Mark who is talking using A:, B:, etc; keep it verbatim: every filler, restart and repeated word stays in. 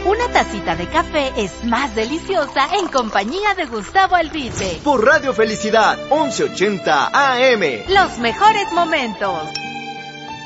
A: Una tacita de café es más deliciosa en compañía de Gustavo Albite.
B: Por Radio Felicidad, once ochenta A M.
A: Los mejores momentos.